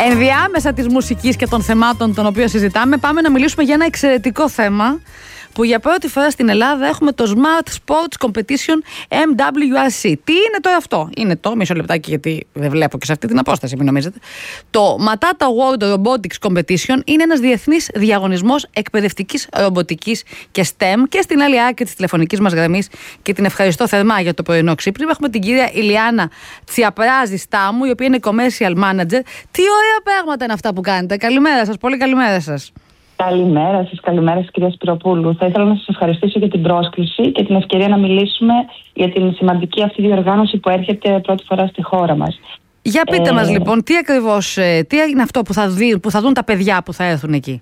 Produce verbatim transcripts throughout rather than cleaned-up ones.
Ενδιάμεσα της μουσικής και των θεμάτων των οποίων συζητάμε, πάμε να μιλήσουμε για ένα εξαιρετικό θέμα που για πρώτη φορά στην Ελλάδα έχουμε το Smart Sports Competition εμ ντάμπλιου αρ σι. Τι είναι τώρα αυτό? Είναι το, μισό λεπτάκι γιατί δεν βλέπω και σε αυτή την απόσταση, μην νομίζετε. Το Matata World Robotics Competition είναι ένας διεθνής διαγωνισμός εκπαιδευτικής ρομποτικής και στεμ, και στην άλλη άκρη της τηλεφωνικής μας γραμμής, και την ευχαριστώ θερμά για το πρωινό ξύπνημα, έχουμε την κυρία Ηλιάνα Τσιαπράζη Στάμου, η οποία είναι commercial manager. Τι ωραία πράγματα είναι αυτά που κάνετε. Καλημέρα σας, πολύ καλημέρα σας. Καλημέρα σας, καλημέρα σας κυρία Σπυροπούλου. Θα ήθελα να σας ευχαριστήσω για την πρόσκληση και την ευκαιρία να μιλήσουμε για την σημαντική αυτή διοργάνωση που έρχεται πρώτη φορά στη χώρα μας. Για πείτε ε... μας λοιπόν, τι ακριβώς, τι είναι αυτό που θα, δει, που θα δουν τα παιδιά που θα έρθουν εκεί?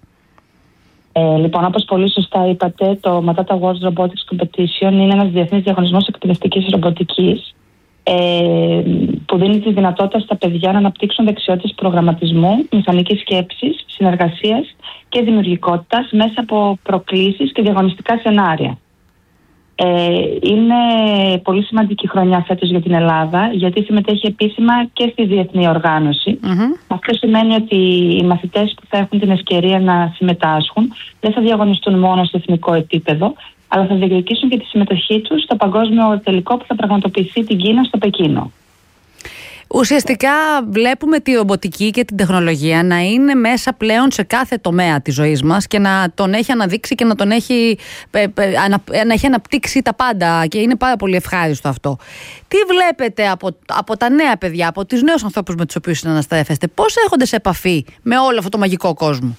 Ε, λοιπόν, όπως πολύ σωστά είπατε, το Matata World Robotics Competition είναι ένας διεθνής διαγωνισμός εκπαιδευτικής ρομποτικής ε, που δίνει τη δυνατότητα στα παιδιά να αναπτύξουν δεξιότητες προγραμματισμού, μηχανικής σκέψης, συνεργασίας και δημιουργικότητας μέσα από προκλήσεις και διαγωνιστικά σενάρια. Ε, είναι πολύ σημαντική χρονιά φέτος για την Ελλάδα, γιατί συμμετέχει επίσημα και στη διεθνή οργάνωση. Mm-hmm. Αυτό σημαίνει ότι οι μαθητές που θα έχουν την ευκαιρία να συμμετάσχουν δεν θα διαγωνιστούν μόνο στο εθνικό επίπεδο, αλλά θα διεκδικήσουν και τη συμμετοχή τους στο παγκόσμιο τελικό που θα πραγματοποιηθεί την Κίνα στο Πεκίνο. Ουσιαστικά βλέπουμε τη ρομποτική και την τεχνολογία να είναι μέσα πλέον σε κάθε τομέα της ζωής μας και να τον έχει αναδείξει και να τον έχει, να έχει αναπτύξει τα πάντα, και είναι πάρα πολύ ευχάριστο αυτό. Τι βλέπετε από, από τα νέα παιδιά, από τους νέους ανθρώπους με τους οποίους συναναστρέφεστε? Πώς έρχονται σε επαφή με όλο αυτό το μαγικό κόσμο?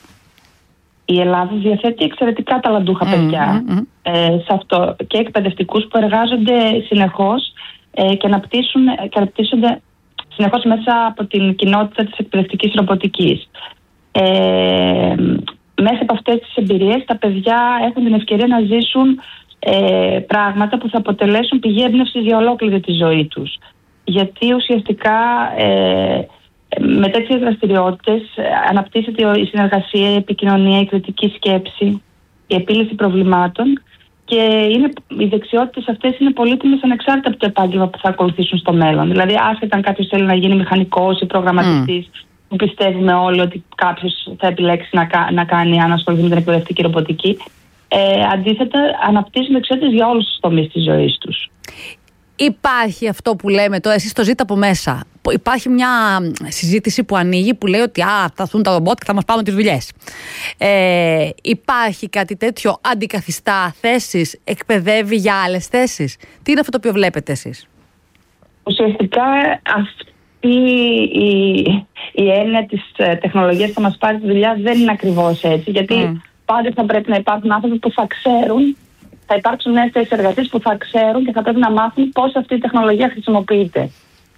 Η Ελλάδα διαθέτει εξαιρετικά ταλαντούχα mm, παιδιά mm, mm. Ε, σε αυτό, και εκπαιδευτικούς που εργάζονται συνεχώς ε, και αναπτύσσονται συνεχώς μέσα από την κοινότητα της εκπαιδευτικής ρομποτικής. Ε, μέσα από αυτές τις εμπειρίες τα παιδιά έχουν την ευκαιρία να ζήσουν ε, πράγματα που θα αποτελέσουν πηγή έμπνευσης για ολόκληρη τη ζωή τους. Γιατί ουσιαστικά ε, με τέτοιες δραστηριότητες αναπτύσσεται η συνεργασία, η επικοινωνία, η κριτική σκέψη, η επίλυση προβλημάτων, και είναι, οι δεξιότητες αυτές είναι πολύτιμες ανεξάρτητα από το επάγγελμα που θα ακολουθήσουν στο μέλλον. Δηλαδή, άσχετα αν κάποιος θέλει να γίνει μηχανικός ή προγραμματιστής, mm. που πιστεύουμε όλοι ότι κάποιος θα επιλέξει να, να κάνει αν ασχοληθεί με την εκπαιδευτική ρομποτική. Ε, αντίθετα, αναπτύσσουν δεξιότητες για όλους τους τομείς της ζωής τους. Υπάρχει αυτό που λέμε τώρα, εσείς το ζείτε από μέσα. Υπάρχει μια συζήτηση που ανοίγει που λέει ότι α, θα έρθουν τα ρομπότ και θα μας πάρουν τις δουλειές. Ε, υπάρχει κάτι τέτοιο? Αντικαθιστά θέσεις? Εκπαιδεύει για άλλες θέσεις? Τι είναι αυτό το οποίο βλέπετε εσείς? Ουσιαστικά αυτή η, η έννοια της τεχνολογίας θα μας πάρει τη δουλειά δεν είναι ακριβώς έτσι. Γιατί mm. πάντα θα πρέπει να υπάρχουν άνθρωποι που θα ξέρουν, θα υπάρξουν νέες θέσεις εργασίας που θα ξέρουν και θα πρέπει να μάθουν πώς αυτή η τεχνολογία χρησιμοποιείται.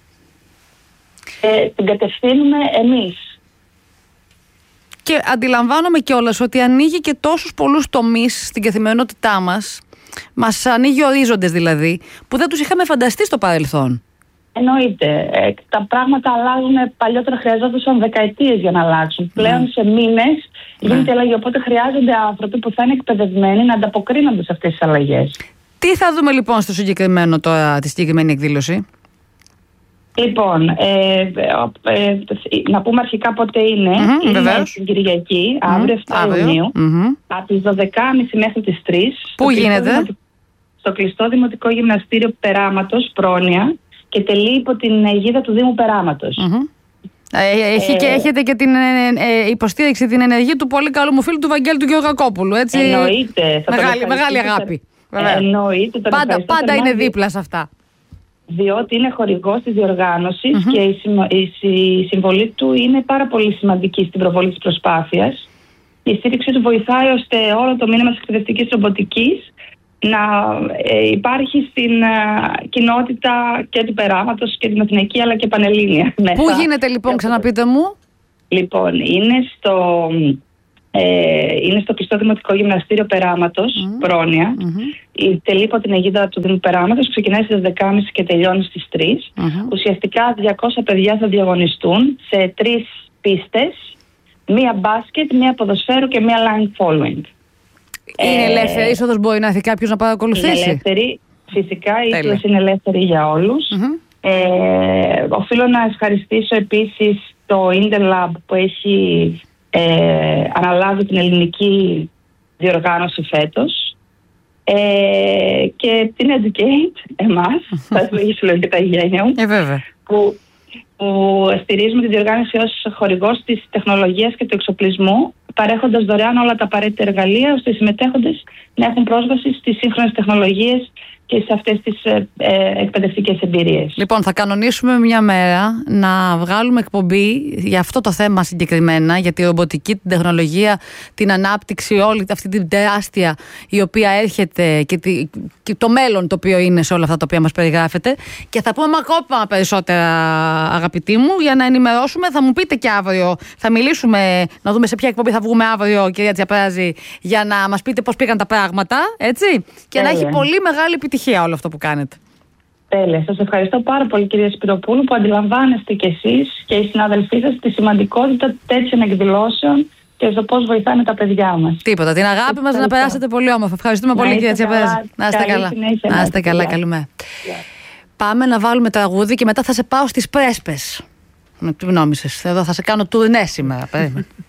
Ε, την κατευθύνουμε εμείς. Και αντιλαμβάνομαι κιόλας ότι ανοίγει και τόσους πολλούς τομείς στην καθημερινότητά μας, μας ανοίγει ορίζοντες δηλαδή, που δεν τους είχαμε φανταστεί στο παρελθόν. Εννοείται. Ε, τα πράγματα αλλάζουν. Παλιότερα χρειαζόταν δεκαετίες για να αλλάξουν. Πλέον mm. σε μήνες γίνεται αλλαγή. Οπότε χρειάζονται άνθρωποι που θα είναι εκπαιδευμένοι να ανταποκρίνονται σε αυτές τις αλλαγές. Τι θα δούμε λοιπόν στο συγκεκριμένο τώρα, τη συγκεκριμένη εκδήλωση? Λοιπόν, ε, ε, ε, να πούμε αρχικά πότε είναι. Mm-hmm, είναι βεβαίως. την Κυριακή, mm-hmm, αύριο επτά Ιουνίου, mm-hmm. από τις δώδεκα και τριάντα μέχρι τις τρεις. Πού γίνεται? Στο, στο κλειστό Δημοτικό Γυμναστήριο Περάματος, Πρόνοια, και τελεί υπό την αιγίδα του Δήμου Περάματος. Mm-hmm. Έχει ε, και, έχετε και την ε, υποστήριξη, την ενεργή του πολύ καλού μου φίλου του Βαγγέλη του Γεωργακόπουλου. Έτσι. Εννοείται. Μεγάλη, μεγάλη αγάπη. Εννοείται. Πάντα, πάντα είναι δίπλα σε αυτά. Διότι είναι χορηγός της διοργάνωσης mm-hmm. και η, συμ, η, η συμβολή του είναι πάρα πολύ σημαντική στην προβολή της προσπάθειας. Η στήριξη του βοηθάει ώστε όλο το μήνυμα της εκπαιδευτικής ρομποτικής να ε, υπάρχει στην ε, κοινότητα και του Περάματος και την εθνική αλλά και πανελλήνια. Πού γίνεται λοιπόν, ξαναπείτε μου? Λοιπόν, είναι στο, ε, είναι στο κλειστό Δημοτικό Γυμναστήριο Περάματος, mm. Πρόνοια. Mm-hmm. Τελεί υπό την αιγίδα του Δήμου Περάματος, ξεκινάει στις δέκα και τριάντα και τελειώνει στις τρεις. Mm-hmm. Ουσιαστικά διακόσια παιδιά θα διαγωνιστούν σε τρεις πίστες, μία μπάσκετ, μία ποδοσφαίρου και μία line following. Είναι ε, ελεύθερη είσοδος, μπορεί να έρθει κάποιος να παρακολουθήσει? Είναι ελεύθερη, φυσικά η είσοδος είναι ελεύθερη για όλους. Mm-hmm. Ε, οφείλω να ευχαριστήσω επίσης το Interlab που έχει ε, αναλάβει την ελληνική διοργάνωση φέτος ε, και την Educate, εμάς, θα ευλογήσω λέω και τα γένεια μου, ε, βέβαια. που, που στηρίζουμε τη διοργάνωση ως χορηγός της τεχνολογίας και του εξοπλισμού, παρέχοντας δωρεάν όλα τα απαραίτητα εργαλεία ώστε οι συμμετέχοντες να έχουν πρόσβαση στις σύγχρονες τεχνολογίες και σε αυτές τις ε, ε, εκπαιδευτικές εμπειρίες. Λοιπόν, θα κανονίσουμε μια μέρα να βγάλουμε εκπομπή για αυτό το θέμα συγκεκριμένα, για τη ρομποτική, την τεχνολογία, την ανάπτυξη, όλη αυτή την τεράστια η οποία έρχεται και, τη, και το μέλλον το οποίο είναι σε όλα αυτά τα οποία μας περιγράφετε. Και θα πούμε ακόμα περισσότερα, αγαπητοί μου, για να ενημερώσουμε. Θα μου πείτε και αύριο, θα μιλήσουμε, να δούμε σε ποια εκπομπή θα βγούμε αύριο, κυρία Τσιαπράζη, για να μας πείτε πώς πήγαν τα πράγματα, έτσι. Και να έχει πολύ μεγάλη επιτυχία όλο αυτό που κάνετε. Τέλεια. Σας ευχαριστώ πάρα πολύ, κυρία Σπυροπούλου, που αντιλαμβάνεστε κι εσείς και οι συνάδελφοί σας τη σημαντικότητα τέτοιων εκδηλώσεων και στο πώς βοηθάνε τα παιδιά μας. Τίποτα. Την αγάπη μας να περάσετε πολύ όμορφα. Ευχαριστούμε πολύ, κυρία Τσιαπράζη. Να είστε καλά. Να είστε καλά. Καλημέρα. Πάμε να βάλουμε τραγούδι και μετά θα σε πάω στις Πρέσπες. Τι νόμισες? Εδώ θα σε κάνω τουρνέ σήμερα. Περίμενε.